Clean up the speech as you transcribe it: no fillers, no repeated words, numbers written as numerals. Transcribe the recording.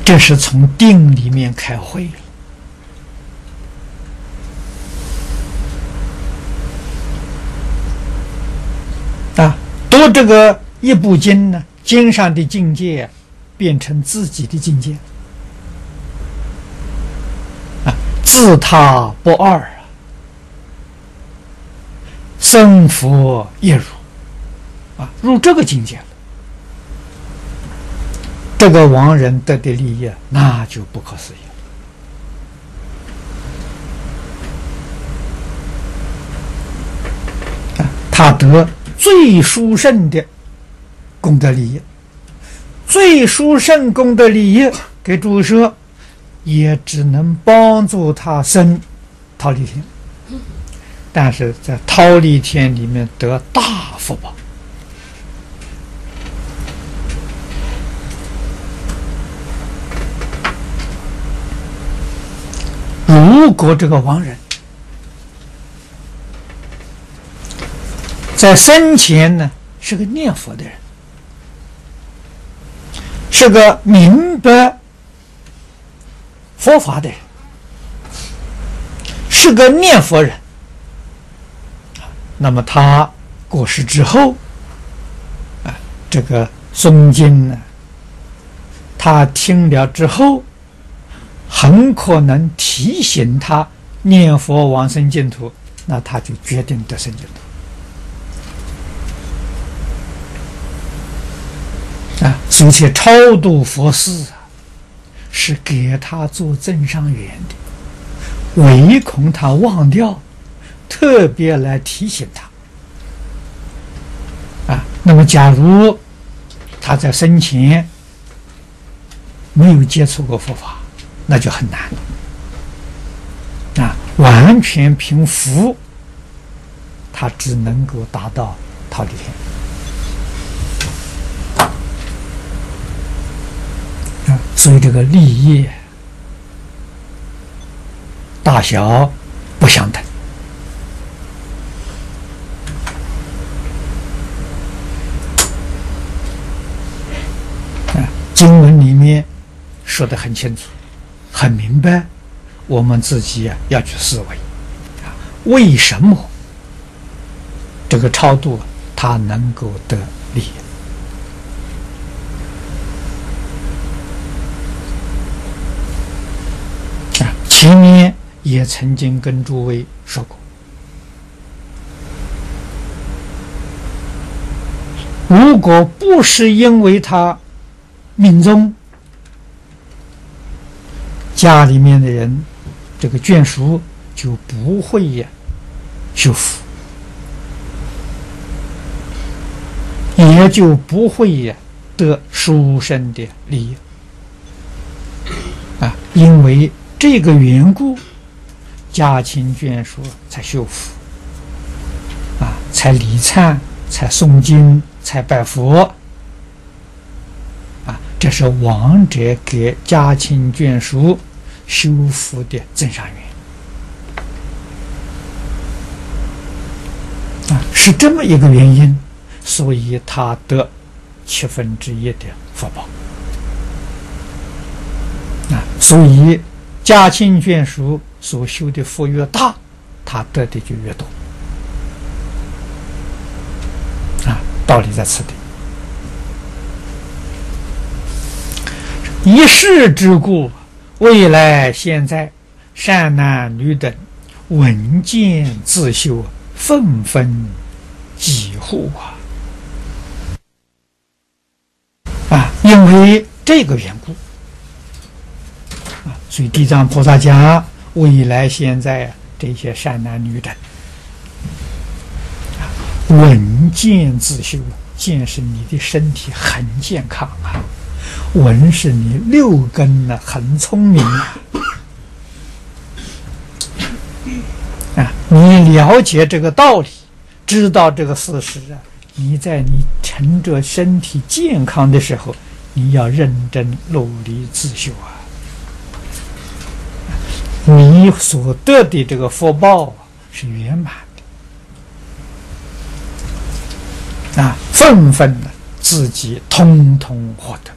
这是从定里面开会了啊！读这个一部经呢，经上的境界变成自己的境界啊，自他不二啊，僧佛一如啊，入这个境界了。这个亡人得的利益，那就不可思议了。他得最殊胜的功德利益，最殊胜功德利益给诸舍，也只能帮助他生忉利天，但是在忉利天里面得大福报。如果这个亡人在生前呢是个念佛的人，是个明白佛法的人，是个念佛人，那么他过世之后啊，这个诵经呢，他听了之后，很可能提醒他念佛往生净土，那他就决定得生净土啊！所以超度佛事啊，是给他做增上缘的，唯恐他忘掉，特别来提醒他啊。那么假如他在生前没有接触过佛法，那就很难啊！完全凭福，他只能够达到忉利天啊！所以这个利益大小不相等啊！经文里面说得很清楚，很明白，我们自己要去思维啊，为什么这个超度它能够得利益啊？前面也曾经跟诸位说过，如果不是因为他命中家里面的人，这个眷属就不会修福，也就不会得殊胜的利益啊！因为这个缘故，家亲眷属才修福啊，才礼忏，才诵经，才拜佛啊！这是亡者给家亲眷属修福的增上缘啊，是这么一个原因，所以他得1/7的福报啊。所以家亲眷属所修的福越大，他得的就越多啊，道理在此地。一世之故，未来现在善男女等闻见自修，纷纷疾护啊！因为这个缘故啊，所以地藏菩萨讲，未来现在这些善男女等啊，闻见自修，见是你的身体很健康啊，闻是你6根呢很聪明啊，你了解这个道理，知道这个事实啊，你在你趁着身体健康的时候，你要认真努力自修啊，你所得的这个福报是圆满的啊，纷纷的自己通通获得。